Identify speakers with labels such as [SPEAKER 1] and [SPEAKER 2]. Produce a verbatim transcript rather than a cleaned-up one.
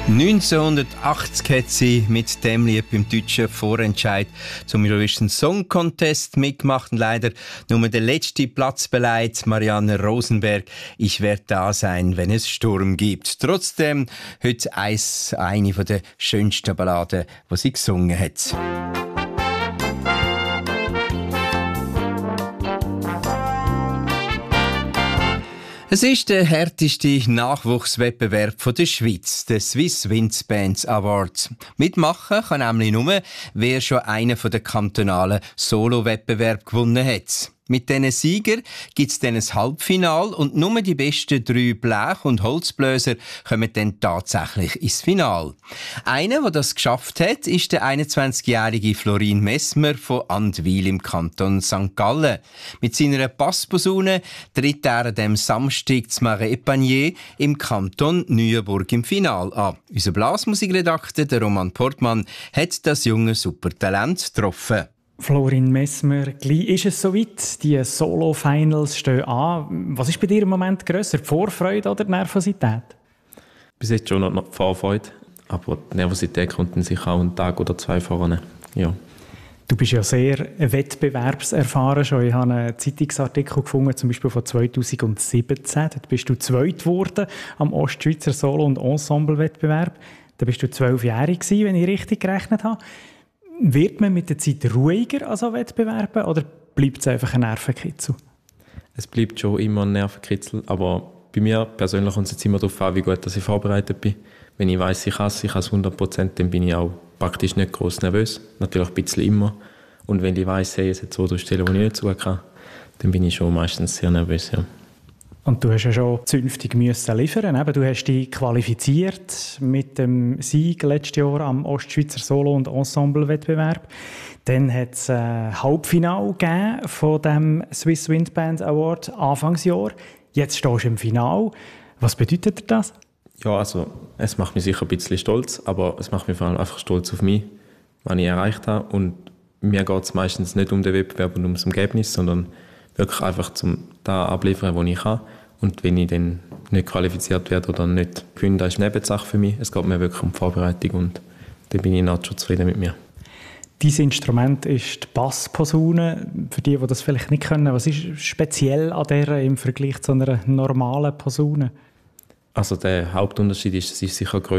[SPEAKER 1] neunzehnhundertachtzig hat sie mit dem Lied beim deutschen Vorentscheid zum Eurovision Song Contest mitgemacht und leider nur den letzten Platz beleidigt. Marianne Rosenberg, ich werde da sein, wenn es Sturm gibt. Trotzdem heute eins, eine der schönsten Balladen, die sie gesungen hat. Es ist der härteste Nachwuchswettbewerb der Schweiz, der Swiss Winds Bands Award. Mitmachen kann nämlich nur, wer schon einen der kantonalen Solo-Wettbewerbe gewonnen hat. Mit diesen Siegern gibt es dann ein Halbfinale und nur die besten drei Blech- und Holzbläser kommen dann tatsächlich ins Finale. Einer, der das geschafft hat, ist der einundzwanzigjährige Florin Messmer von Andwil im Kanton Sankt Gallen. Mit seiner Bassposaune tritt er an dem Samstag zu Marais-Epagnier im Kanton Neuenburg im Finale an. Unser Blasmusikredakteur, der Roman Portmann, hat das junge Supertalent getroffen.
[SPEAKER 2] Florin Messmer, gleich ist es soweit. Die Solo-Finals stehen an. Was ist bei dir im Moment grösser, die Vorfreude oder die Nervosität?
[SPEAKER 3] Bis jetzt schon noch die Vorfreude, aber die Nervosität kommt dann sicher auch einen Tag oder zwei vorne. Ja.
[SPEAKER 2] Du bist ja sehr wettbewerbserfahren schon. Ich habe einen Zeitungsartikel gefunden, zum Beispiel von zweitausendsiebzehn. Dort bist du zweit geworden am Ostschweizer Solo- und Ensemble-Wettbewerb. Da bist du zwölfjährig gewesen, wenn ich richtig gerechnet habe. Wird man mit der Zeit ruhiger an so Wettbewerben oder bleibt es einfach ein Nervenkitzel?
[SPEAKER 3] Es bleibt schon immer ein Nervenkitzel, aber bei mir persönlich kommt es jetzt immer darauf an, wie gut dass ich vorbereitet bin. Wenn ich weiss, ich kann es, ich kann es hundert Prozent, dann bin ich auch praktisch nicht gross nervös. Natürlich ein bisschen immer. Und wenn ich weiss, hey, es hat zwei, drei Stellen, die ich nicht so gut kann, dann bin ich schon meistens sehr nervös. Ja.
[SPEAKER 2] Und du hast ja schon zünftig müssen liefern. Eben, du hast dich qualifiziert mit dem Sieg letztes Jahr am Ostschweizer Solo- und Ensemble-Wettbewerb. Dann hat es ein Halbfinale gegeben von dem Swiss Wind Band Award Anfangsjahr. Jetzt stehst du im Finale. Was bedeutet dir das?
[SPEAKER 3] Ja, also es macht mich sicher ein bisschen stolz, aber es macht mich vor allem einfach stolz auf mich, was ich erreicht habe. Und mir geht es meistens nicht um den Wettbewerb und um das Ergebnis, sondern wirklich einfach zum da abliefern, was ich kann. Und wenn ich dann nicht qualifiziert werde oder nicht gewinne, das ist Nebensache für mich. Es geht mir wirklich um die Vorbereitung und dann bin ich noch schon zufrieden mit mir.
[SPEAKER 2] Dein Instrument ist die Bassposaune. Für die, die das vielleicht nicht können, was ist speziell an der im Vergleich zu einer normalen Posaune?
[SPEAKER 3] Also der Hauptunterschied ist, es ist sicher grösser